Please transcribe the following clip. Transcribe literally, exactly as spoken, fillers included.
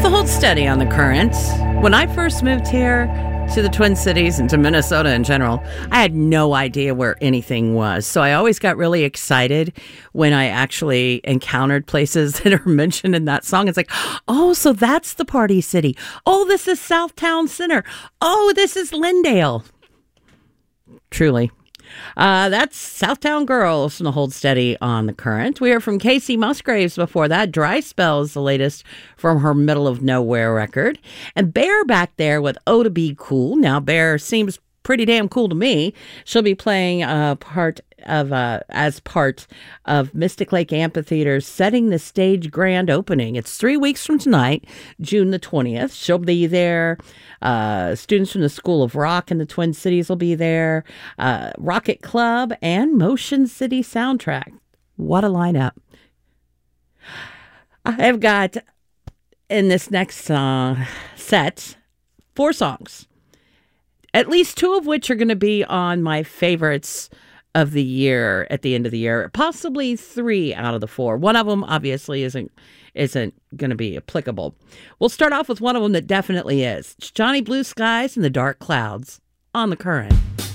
The Hold Steady on the Current. When I first moved here to the Twin Cities and to Minnesota in general, I had no idea where anything was. So I always got really excited when I actually encountered places that are mentioned in that song. It's like, oh, so that's the Party City. Oh, this is Southtown Center. Oh, this is Lindale. Truly. Uh, that's Southtown Girls from the Hold Steady on the Current. We heard from Casey Musgraves before that. Dry Spell is the latest from her Middle of Nowhere record. And Bear back there with Oh to Be Cool. Now, Bear seems pretty damn cool to me. She'll be playing a part of uh, as part of Mystic Lake Amphitheater's Setting the Stage grand opening. It's three weeks from tonight, June the twentieth. She'll be there. Uh, students from the School of Rock in the Twin Cities will be there. Uh, Rocket Club and Motion City Soundtrack. What a lineup. I've got in this next uh, set four songs, at least two of which are going to be on my favorites of the year at the end of the year, possibly three out of the four. One of them obviously isn't isn't going to be applicable. We'll start off with one of them that definitely is. It's Johnny Blue Skies and the Dark Clouds on the Current.